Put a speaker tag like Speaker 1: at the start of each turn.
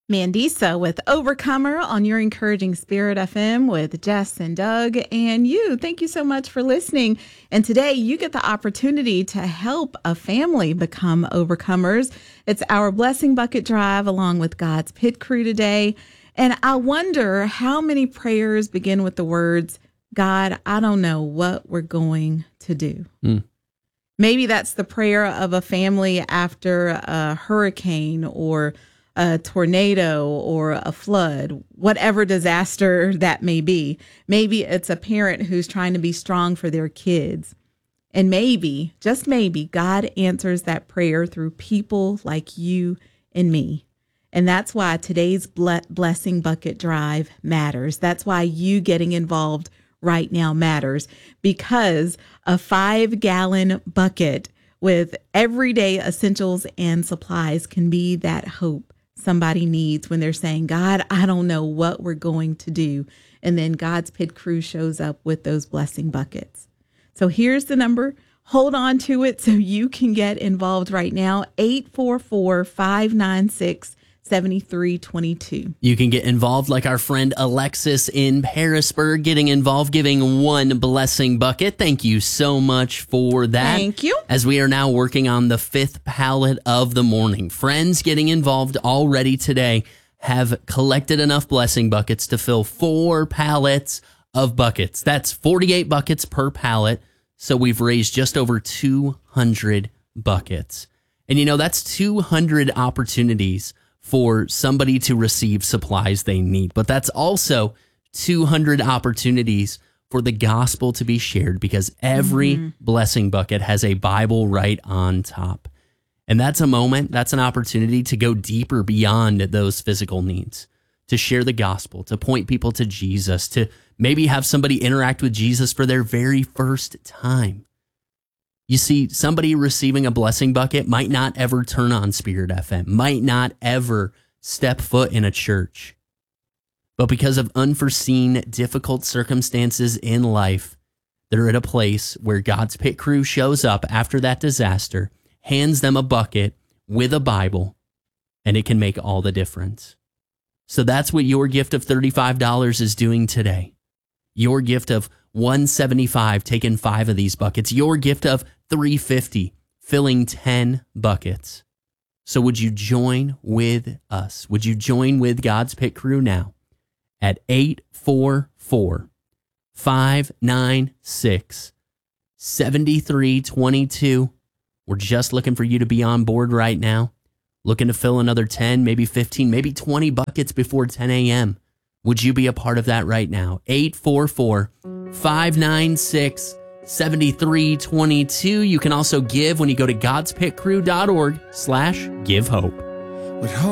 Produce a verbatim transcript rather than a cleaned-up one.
Speaker 1: Mandisa with Overcomer on your Encouraging Spirit F M with Jess and Doug and you. Thank you so much for listening. And today you get the opportunity to help a family become overcomers. It's our Blessing Bucket Drive along with God's Pit Crew today. And I wonder how many prayers begin with the words, God, I don't know what we're going to do. Mm. Maybe that's the prayer of a family after a hurricane or a tornado or a flood, whatever disaster that may be. Maybe it's a parent who's trying to be strong for their kids. And maybe, just maybe, God answers that prayer through people like you and me. And that's why today's Blessing Bucket Drive matters. That's why you getting involved right now matters, because a five-gallon bucket with everyday essentials and supplies can be that hope somebody needs when they're saying, God, I don't know what we're going to do. And then God's Pit Crew shows up with those blessing buckets. So here's the number. Hold on to it so you can get involved right now. eight four four, five nine six, seven three two two.
Speaker 2: You can get involved like our friend Alexis in Harrisburg, getting involved, giving one blessing bucket. Thank you so much for that.
Speaker 1: Thank you.
Speaker 2: As we are now working on the fifth pallet of the morning. Friends getting involved already today have collected enough blessing buckets to fill four pallets of buckets. That's forty-eight buckets per pallet. So we've raised just over two hundred buckets. And you know, that's two hundred opportunities for somebody to receive supplies they need. But that's also two hundred opportunities for the gospel to be shared, because every mm-hmm. blessing bucket has a Bible right on top. And that's a moment, that's an opportunity to go deeper beyond those physical needs, to share the gospel, to point people to Jesus, to maybe have somebody interact with Jesus for their very first time. You see, somebody receiving a blessing bucket might not ever turn on Spirit F M, might not ever step foot in a church. But because of unforeseen, difficult circumstances in life, they're at a place where God's Pit Crew shows up after that disaster, hands them a bucket with a Bible, and it can make all the difference. So that's what your gift of thirty-five dollars is doing today. Your gift of one hundred seventy-five dollars, taking five of these buckets. Your gift of three hundred fifty dollars, filling ten buckets. So would you join with us? Would you join with God's Pit Crew now at eight four four, five nine six, seven three two two? We're just looking for you to be on board right now. Looking to fill another ten, maybe fifteen, maybe twenty buckets before ten a.m. Would you be a part of that right now? eight four four, five nine six, seven three two two. You can also give when you go to godspitcrew.org slash give hope.